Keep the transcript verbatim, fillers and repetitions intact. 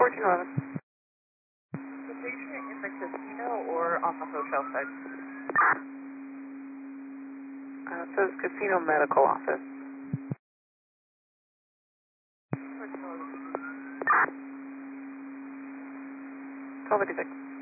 fourteen eleven. The patient in the casino or on the hotel side? Uh, it says casino medical office. twelve fifty-six.